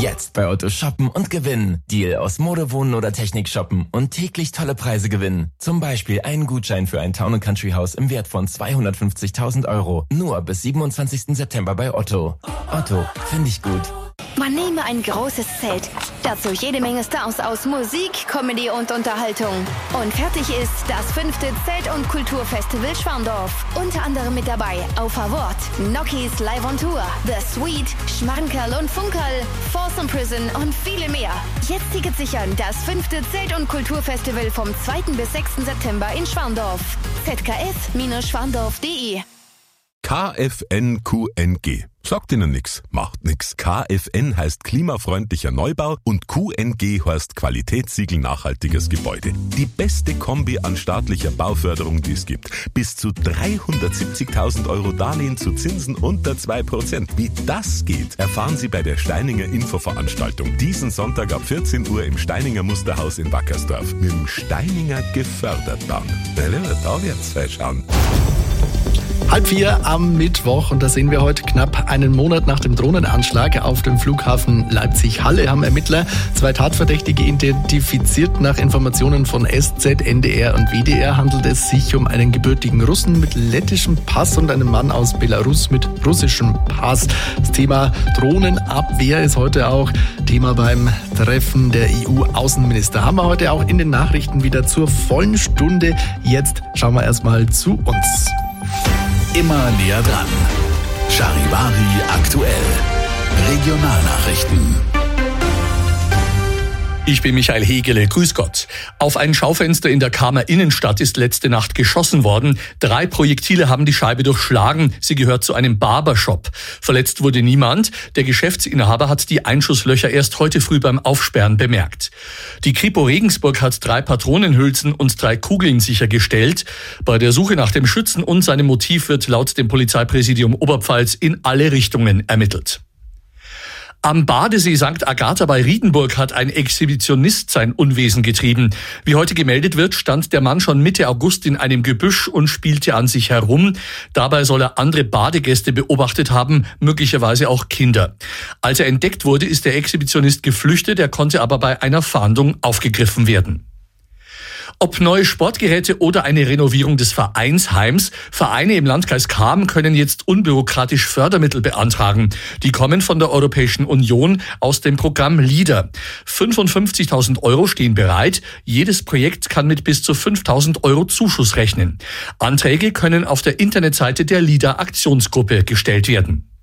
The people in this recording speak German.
Jetzt bei Otto shoppen und gewinnen. Deal aus Mode, Wohnen oder Technik shoppen und täglich tolle Preise gewinnen. Zum Beispiel einen Gutschein für ein Town & Country Haus im Wert von 250.000 €. Nur bis 27. September bei Otto. Otto, finde ich gut. Man nehme ein großes Zelt, dazu jede Menge Stars aus Musik, Comedy und Unterhaltung. Und fertig ist das 5. Zelt- und Kulturfestival Schwandorf. Unter anderem mit dabei Auf Award, Nokis Live on Tour, The Sweet, Schmankerl und Funkerl, Folsom Prison und viele mehr. Jetzt Tickets sichern, das 5. Zelt- und Kulturfestival vom 2. bis 6. September in Schwandorf. zkf-schwandorf.de. KFN-QNG. Sagt Ihnen nix, macht nix. KFN heißt klimafreundlicher Neubau und QNG heißt Qualitätssiegel nachhaltiges Gebäude. Die beste Kombi an staatlicher Bauförderung, die es gibt. Bis zu 370.000 € Darlehen zu Zinsen unter 2%. Wie das geht, erfahren Sie bei der Steininger Infoveranstaltung. Diesen Sonntag ab 14 Uhr im Steininger Musterhaus in Wackersdorf. Mit dem Steininger gefördert bauen. Da wird's schauen. 3:30 am Mittwoch, und da sehen wir heute, knapp einen Monat nach dem Drohnenanschlag auf dem Flughafen Leipzig-Halle, haben Ermittler 2 Tatverdächtige identifiziert. Nach Informationen von SZ, NDR und WDR handelt es sich um einen gebürtigen Russen mit lettischem Pass und einen Mann aus Belarus mit russischem Pass. Das Thema Drohnenabwehr ist heute auch Thema beim Treffen der EU-Außenminister. Haben wir heute auch in den Nachrichten wieder zur vollen Stunde. Jetzt schauen wir erstmal zu uns. Immer näher dran. Charivari aktuell. Regionalnachrichten. Ich bin Michael Hegele, grüß Gott. Auf ein Schaufenster in der Kamer Innenstadt ist letzte Nacht geschossen worden. 3 Projektile haben die Scheibe durchschlagen. Sie gehört zu einem Barbershop. Verletzt wurde niemand. Der Geschäftsinhaber hat die Einschusslöcher erst heute früh beim Aufsperren bemerkt. Die Kripo Regensburg hat 3 Patronenhülsen und 3 Kugeln sichergestellt. Bei der Suche nach dem Schützen und seinem Motiv wird laut dem Polizeipräsidium Oberpfalz in alle Richtungen ermittelt. Am Badesee St. Agatha bei Riedenburg hat ein Exhibitionist sein Unwesen getrieben. Wie heute gemeldet wird, stand der Mann schon Mitte August in einem Gebüsch und spielte an sich herum. Dabei soll er andere Badegäste beobachtet haben, möglicherweise auch Kinder. Als er entdeckt wurde, ist der Exhibitionist geflüchtet, er konnte aber bei einer Fahndung aufgegriffen werden. Ob neue Sportgeräte oder eine Renovierung des Vereinsheims, Vereine im Landkreis Cham können jetzt unbürokratisch Fördermittel beantragen. Die kommen von der Europäischen Union aus dem Programm LEADER. 55.000 € stehen bereit. Jedes Projekt kann mit bis zu 5.000 € Zuschuss rechnen. Anträge können auf der Internetseite der LEADER Aktionsgruppe gestellt werden.